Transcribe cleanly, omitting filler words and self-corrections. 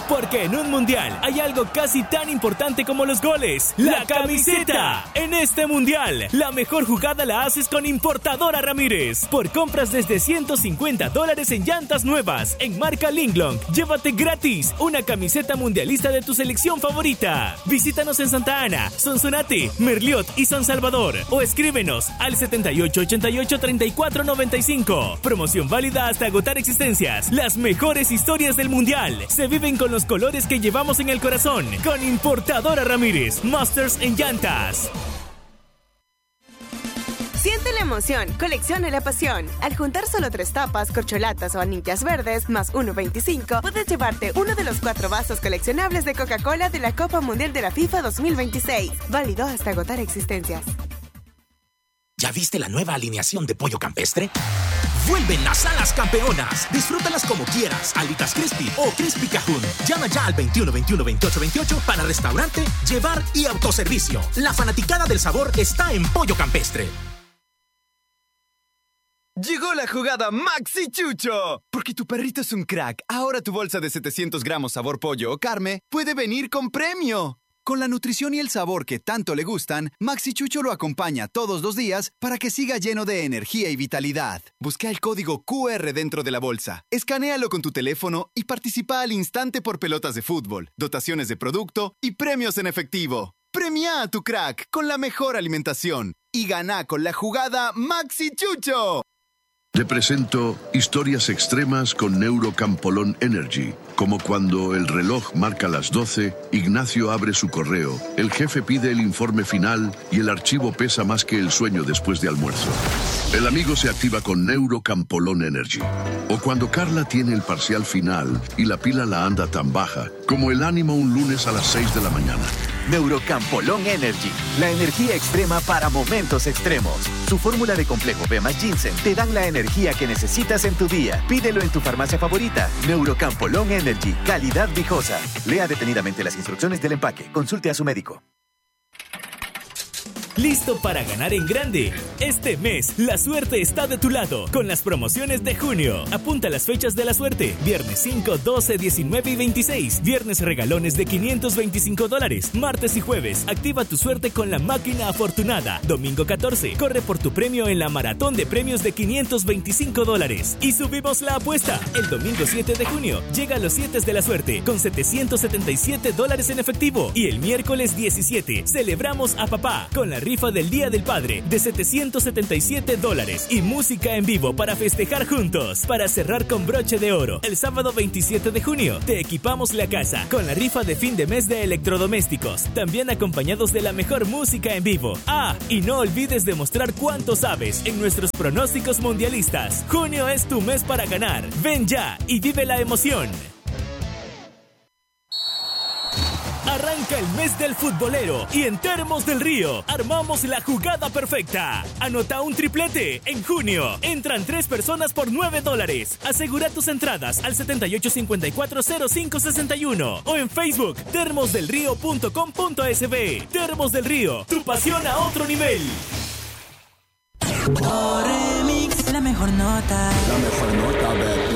Porque en un mundial hay algo casi tan importante como los goles: la camiseta. En este mundial, la mejor jugada la haces con Importadora Ramírez. Por compras desde $150 en llantas nuevas en marca Linglong, llévate gratis una camiseta mundialista de tu selección favorita. Visítanos en Santa Ana, Sonsonate, Merliot y San Salvador, o escríbenos al 7888-3495. Promoción válida hasta agotar existencias. Las mejores historias del mundial se viven con los colores que llevamos en el corazón. Con Importadora Ramírez, Masters en llantas. Siente la emoción, colecciona la pasión. Al juntar solo 3 tapas, corcholatas o anillas verdes, más 1.25, puedes llevarte uno de los 4 vasos coleccionables de Coca-Cola de la Copa Mundial de la FIFA 2026. Válido hasta agotar existencias. ¿Ya viste la nueva alineación de pollo campestre? ¡Vuelven las alas campeonas! Disfrútalas como quieras, alitas crispy o crispy cajún. Llama ya al 21-21-28-28 para restaurante, llevar y autoservicio. La fanaticada del sabor está en Pollo Campestre. Llegó la jugada Maxi Chucho. Porque tu perrito es un crack, ahora tu bolsa de 700 gramos sabor pollo o carne puede venir con premio. Con la nutrición y el sabor que tanto le gustan, Maxi Chucho lo acompaña todos los días para que siga lleno de energía y vitalidad. Busca el código QR dentro de la bolsa, escanéalo con tu teléfono y participa al instante por pelotas de fútbol, dotaciones de producto y premios en efectivo. Premia a tu crack con la mejor alimentación y gana con la jugada Maxi Chucho. Le presento historias extremas con Neurocampolón Energy. Como cuando el reloj marca las 12, Ignacio abre su correo, el jefe pide el informe final y el archivo pesa más que el sueño después de almuerzo. El amigo se activa con Neurocampolón Energy. O cuando Carla tiene el parcial final y la pila la anda tan baja como el ánimo un lunes a las 6 de la mañana. Neurocampolón Energy, la energía extrema para momentos extremos. Su fórmula de complejo B más ginseng te dan la energía que necesitas en tu día. Pídelo en tu farmacia favorita. Neurocampolón Energy, calidad viejosa. Lea detenidamente las instrucciones del empaque. Consulte a su médico. ¿Listo para ganar en grande? Este mes, la suerte está de tu lado con las promociones de junio. Apunta las fechas de la suerte. Viernes 5, 12, 19 y 26. Viernes regalones de $525. Martes y jueves, activa tu suerte con la máquina afortunada. Domingo 14, corre por tu premio en la maratón de premios de $525. Y subimos la apuesta. El domingo 7 de junio, llega a los 7 de la suerte con $777 en efectivo. Y el miércoles 17, celebramos a papá con la rifa del Día del Padre de $777 y música en vivo para festejar juntos. Para cerrar con broche de oro, el sábado 27 de junio te equipamos la casa con la rifa de fin de mes de electrodomésticos, también acompañados de la mejor música en vivo. Y no olvides demostrar cuánto sabes en nuestros pronósticos mundialistas. Junio es tu mes para ganar. Ven ya y vive la emoción. Arranca el mes del futbolero y en Termos del Río armamos la jugada perfecta. Anota un triplete en junio. Entran 3 personas por $9. Asegura tus entradas al 78540561 o en Facebook termosdelrío.com.sb. Termos del Río, tu pasión a otro nivel. Remix, la mejor nota. La mejor nota,